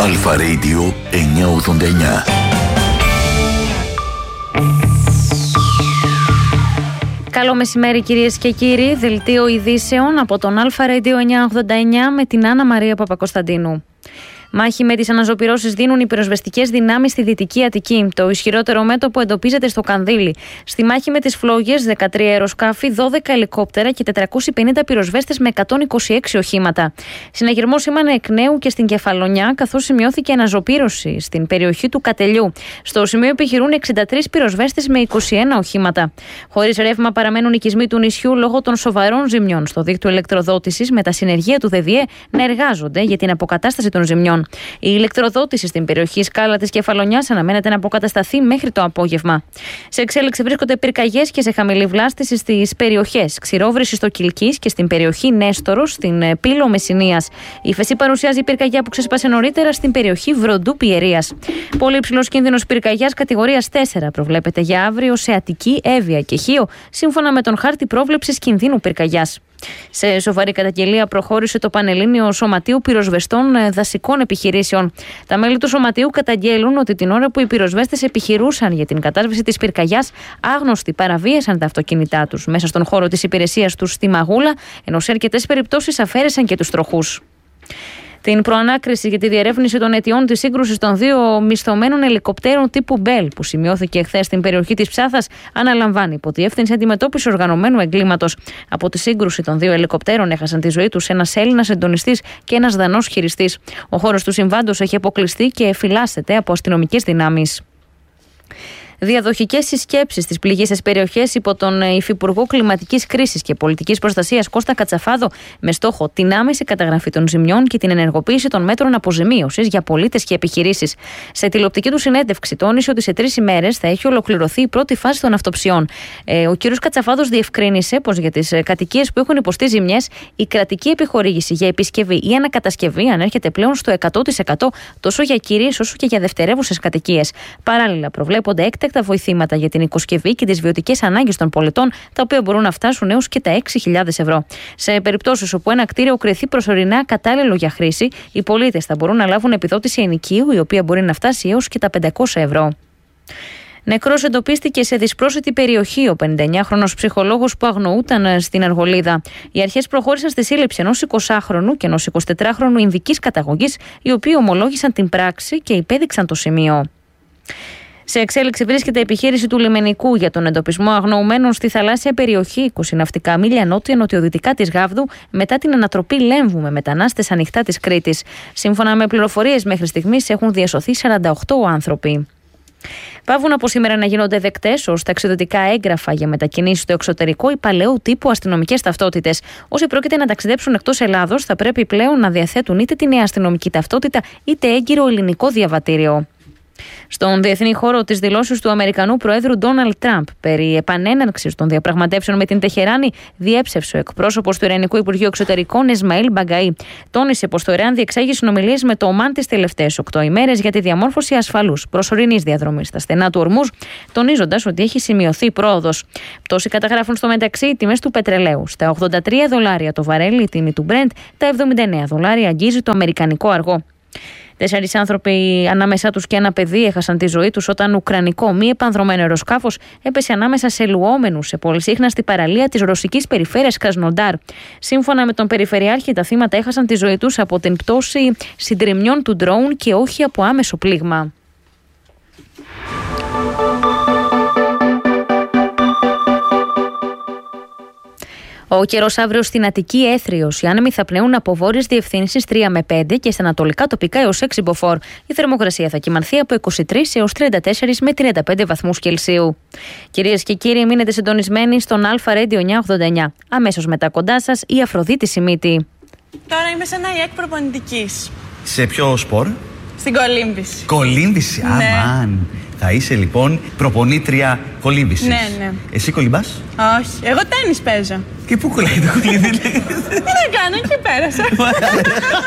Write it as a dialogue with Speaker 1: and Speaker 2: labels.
Speaker 1: Αλφα Radio 989.
Speaker 2: Καλό μεσημέρι κυρίες και κύριοι, δελτίο ειδήσεων από τον Αλφα Radio 989 με την Άννα Μαρία Παπακοσταντίνου. Μάχη με τις αναζωπυρώσεις δίνουν οι πυροσβεστικές δυνάμεις στη Δυτική Αττική. Το ισχυρότερο μέτωπο εντοπίζεται στο Κανδύλι. Στη μάχη με τις φλόγες, 13 αεροσκάφη, 12 ελικόπτερα και 450 πυροσβέστες με 126 οχήματα. Συναγερμός σήμανε εκ νέου και στην Κεφαλονιά, καθώς σημειώθηκε αναζωπύρωση στην περιοχή του Κατελιού. Στο σημείο επιχειρούν 63 πυροσβέστες με 21 οχήματα. Χωρίς ρεύμα παραμένουν οικισμοί του νησιού λόγω των σοβαρών ζημιών στο δίκτυο ηλεκτροδότησης, με τα συνεργεία του ΔΔΕ να εργάζονται για την αποκατάσταση των ζημιών. Η ηλεκτροδότηση στην περιοχή Σκάλα της Κεφαλονιάς αναμένεται να αποκατασταθεί μέχρι το απόγευμα. Σε εξέλιξη βρίσκονται πυρκαγιές και σε χαμηλή βλάστηση στις περιοχές Ξηρόβρηση στο Κιλκής και στην περιοχή Νέστορος στην Πύλο Μεσσηνίας. Η ύφεση παρουσιάζει πυρκαγιά που ξέσπασε νωρίτερα στην περιοχή Βροντού Πιερίας. Πολύ υψηλός κίνδυνος πυρκαγιάς κατηγορίας 4 προβλέπεται για αύριο σε Αττική, Εύβοια και Χίο, σύμφωνα με τον χάρτη πρόβλεψης κινδύνου πυρκαγιάς. Σε σοβαρή καταγγελία προχώρησε το Πανελλήνιο Σωματείο Πυροσβεστών Δασικών Επιχειρήσεων. Τα μέλη του Σωματείου καταγγέλουν ότι την ώρα που οι πυροσβέστες επιχειρούσαν για την κατάσβεση της πυρκαγιάς, άγνωστοι παραβίασαν τα αυτοκίνητά τους μέσα στον χώρο της υπηρεσίας τους στη Μαγούλα, ενώ σε αρκετές περιπτώσεις αφαίρεσαν και τους τροχούς. Την προανάκριση για τη διερεύνηση των αιτιών της σύγκρουσης των δύο μισθωμένων ελικοπτέρων τύπου Μπέλ, που σημειώθηκε χθες στην περιοχή της Ψάθας, αναλαμβάνει υπόθεση αντιμετώπιση οργανωμένου εγκλήματος. Από τη σύγκρουση των δύο ελικοπτέρων έχασαν τη ζωή τους ένας Έλληνας εντονιστής και ένας Δανός χειριστής. Ο χώρος του συμβάντος έχει αποκλειστεί και φυλάσσεται από αστυνομικές δυνάμεις. Διαδοχικές συσκέψεις στις πληγείσες περιοχές υπό τον Υφυπουργό Κλιματικής Κρίσης και Πολιτικής Προστασίας Κώστα Κατσαφάδο, με στόχο την άμεση καταγραφή των ζημιών και την ενεργοποίηση των μέτρων αποζημίωσης για πολίτες και επιχειρήσεις. Σε τηλεοπτική του συνέντευξη τόνισε ότι σε 3 ημέρες θα έχει ολοκληρωθεί η πρώτη φάση των αυτοψιών. Ο κ. Κατσαφάδος διευκρίνησε πως για τις κατοικίες που έχουν υποστεί ζημιές, η κρατική επιχορήγηση για επισκευή ή ανακατασκευή ανέρχεται πλέον στο 100% τόσο για κυρίες όσο και για δευτερεύουσες κατοικίες. Παράλληλα, προβλέπονται έκτακτα βοηθήματα για την οικοσκευή και τις βιωτικές ανάγκες των πολιτών, τα οποία μπορούν να φτάσουν έως και τα 6.000 ευρώ. Σε περιπτώσεις όπου ένα κτίριο κριθεί προσωρινά κατάλληλο για χρήση, οι πολίτες θα μπορούν να λάβουν επιδότηση ενοικίου, η οποία μπορεί να φτάσει έως και τα 500 ευρώ. Νεκρός εντοπίστηκε σε δυσπρόσιτη περιοχή ο 59χρονος ψυχολόγος που αγνοούταν στην Αργολίδα. Οι αρχές προχώρησαν στη σύλληψη ενός 20χρονου και ενός 24χρονου ινδικής καταγωγής, οι οποίοι ομολόγησαν την πράξη και υπέδειξαν το σημείο. Σε εξέλιξη βρίσκεται η επιχείρηση του λιμενικού για τον εντοπισμό αγνοουμένων στη θαλάσσια περιοχή 20 ναυτικά μίλια νότια-νοτιοδυτικά της Γάβδου, μετά την ανατροπή Λέμβου με μετανάστες ανοιχτά της Κρήτης. Σύμφωνα με πληροφορίες, μέχρι στιγμής έχουν διασωθεί 48 άνθρωποι. Παύουν από σήμερα να γίνονται δεκτές ως ταξιδιωτικά έγγραφα για μετακινήσεις στο εξωτερικό ή παλαιού τύπου αστυνομικές ταυτότητες. Όσοι πρόκειται να ταξιδέψουν εκτός Ελλάδος θα πρέπει πλέον να διαθέτουν είτε τη νέα αστυνομική ταυτότητα είτε έγκυρο ελληνικό διαβατήριο. Στον διεθνή χώρο, τις δηλώσεις του Αμερικανού Προέδρου Ντόναλντ Τραμπ περί επανέναρξης των διαπραγματεύσεων με την Τεχεράνη διέψευσε ο εκπρόσωπος του Ιρανικού Υπουργείου Εξωτερικών Ισμαήλ Μπαγκαΐ. Τόνισε πως το Ιράν διεξάγει συνομιλίες με το Ομάν τις τελευταίες 8 ημέρες για τη διαμόρφωση ασφαλούς προσωρινής διαδρομής στα στενά του Ορμούζ, τονίζοντας ότι έχει σημειωθεί πρόοδος. Πτώση καταγράφουν στο μεταξύ οι τιμές του πετρελαίου. Στα $83 το βαρέλι η τιμή του Brent, τα $79 αγγίζει το αμερικανικό αργό. 4 άνθρωποι, ανάμεσά τους και ένα παιδί, έχασαν τη ζωή τους όταν ουκρανικό μη επανδρωμένο αεροσκάφος έπεσε ανάμεσα σε λουόμενους σε πολυσύχναστη παραλία της ρωσικής περιφέρειας Κρασνοντάρ. Σύμφωνα με τον Περιφερειάρχη, τα θύματα έχασαν τη ζωή τους από την πτώση συντριμμιών του ντρόουν και όχι από άμεσο πλήγμα. Ο καιρός αύριο στην Αττική έθριος. Οι άνεμοι θα πνέουν από βόρειες διευθύνσεις 3 με 5 και στα ανατολικά τοπικά έως 6 μποφόρ. Η θερμοκρασία θα κυμανθεί από 23 έως 34 με 35 βαθμούς Κελσίου. Κυρίες και κύριοι, μείνετε συντονισμένοι στον Αλφα Radio 989. Αμέσως μετά κοντά σας η Αφροδίτη Σιμίτη.
Speaker 3: Τώρα είμαι σε ένα ΙΕΚ προπονητικής.
Speaker 4: Σε ποιο σπορ?
Speaker 3: Στην κολύμβηση.
Speaker 4: Κολύμβηση,
Speaker 3: Ναι.
Speaker 4: αμάν. Θα είσαι λοιπόν προπονήτρια κολύμβησης.
Speaker 3: Ναι.
Speaker 4: Εσύ κολυμπάς?
Speaker 3: Όχι, εγώ τένις παίζω.
Speaker 4: Και πού κολλάει το κολύμβη?
Speaker 3: Τι να κάνω, εκεί πέρασα.